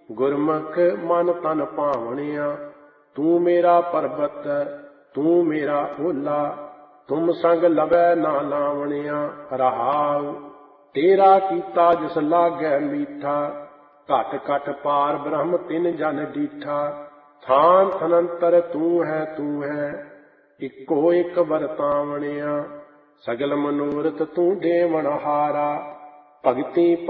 ਗੁਰਮੁਖ ਮਨ ਤਨ ਭਾਵਣਿਆ। ਤੂੰ ਮੇਰਾ ਪਰਬਤ ਤੂੰ ਮੇਰਾ ਓਲਾ, ਤੁਮ ਸੰਗ ਲਵੈ ਨਾ ਲਾਵਣਿਆ। ਰਹਾਉ ਤੇਰਾ ਕੀਤਾ ਜਿਸ ਲਾਗੈ ਮੀਠਾ, ਘਟ ਘਟ ਪਾਰ ਬ੍ਰਹਮ ਤਿਨ ਜਨ ਡੀਠਾ। ਥਾਨ ਥਨੰਤਰ ਤੂੰ ਹੈ ਇੱਕੋ ਇੱਕ ਵਰਤਾਵਣਿਆ। ਸਗਲ ਮਨੋਰਥ ਤੂੰ ਦੇਵਨ ਹਾਰਾ, ਭਗਤੀ